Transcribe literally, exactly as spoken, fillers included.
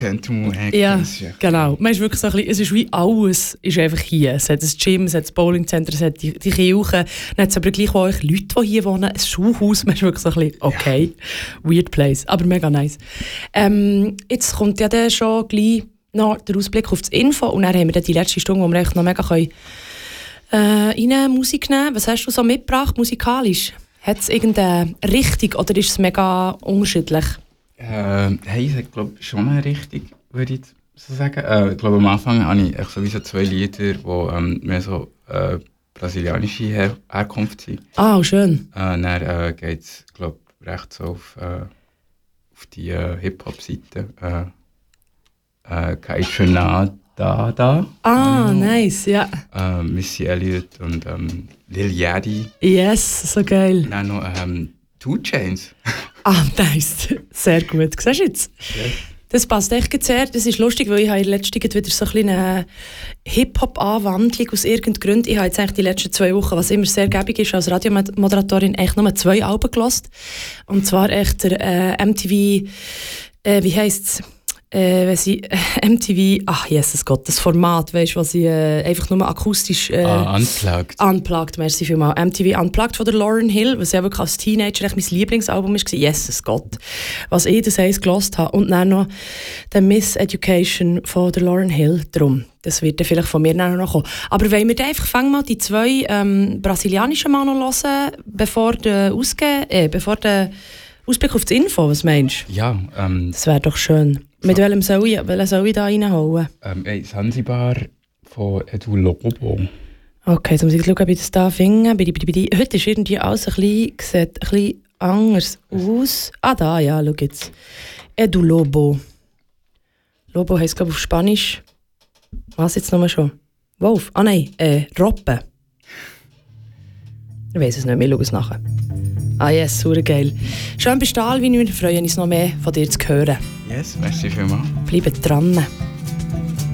Ja, genau. Man ist wirklich so ein bisschen, es ist wie alles ist einfach hier. Es hat ein Gym, es hat das Bowlingcenter, es hat die, die Kirche. Dann hat es aber gleich auch Leute, die hier wohnen, ein Schulhaus. Man ist wirklich so ein bisschen, okay, ja. Weird place, aber mega nice. Ähm, jetzt kommt ja dann schon gleich noch der Ausblick auf das Info und dann haben wir dann die letzte Stunde, wo wir echt noch mega können, äh, rein Musik nehmen. Was hast du so mitgebracht, musikalisch? Hat es irgendeine Richtung oder ist es mega unterschiedlich? Äh, hey, ich glaube schon eine Richtung, würde ich so sagen. Äh, ich glaube, am Anfang habe ich sowieso zwei Lieder, die ähm, mehr so äh, brasilianische Her- Herkunft sind. Ah, oh, schön. Äh, dann äh, geht es, glaube ich, recht so auf, äh, auf die äh, Hip-Hop-Seite. Äh, äh, Kaichona da da. Ah, nice, ja. Äh, Missy Elliott und ähm, Lil Yachty. Yes, so geil. Dann noch ähm, Two Chainz. Ah, nice. Sehr gut. Siehst du jetzt? Yes. Das passt echt sehr. Das ist lustig, weil ich habe in der letzten Zeit wieder so ein eine Hip-Hop-Anwandlung aus irgendeinem Grund. Ich habe jetzt eigentlich die letzten zwei Wochen, was immer sehr gäbig ist, als Radiomoderatorin echt nur zwei Alben gehört. Und zwar echt der äh, M T V, äh, wie heisst es? Äh, wenn sie äh, M T V, ach Jesus Gott, das Format, weißt du, was sie äh, einfach nur akustisch... Äh, ah, Unplugged. Unplugged, merci vielmals. M T V Unplugged von der Lauryn Hill, was ja wirklich als Teenager echt mein Lieblingsalbum war. Jesus Gott, was ich das eins gehört habe. Und dann noch der Miss Education von der Lauryn Hill. Drum, das wird dann vielleicht von mir noch kommen. Aber wollen wir dann einfach fangen mal die zwei ähm, brasilianischen Mal noch hören, bevor der Ausge- äh, bevor der Ausblick auf das Info, was meinst du? Ja, ähm... Das wäre doch schön. Mit so. welchem soll ich, welchen soll ich da reinhauen? Ähm, ey, Sansibar von Edu Lobo. Okay, jetzt muss ich schauen, ob ich das da finde. Heute ist irgendwie alles ein bisschen, sieht ein bisschen anders aus. Ah, da, ja, schau jetzt. Edu Lobo. Lobo heisst, glaube ich, auf Spanisch. Was jetzt nochmal schon? Wolf? Ah, nein, äh, Robbe. Ich weiss es nicht mehr, ich schaue es nachher. Ah, yes, super geil. Schön bist du da, Alvin, wir freuen uns noch mehr von dir zu hören. Yes, merci vielmals. Bleibt dran.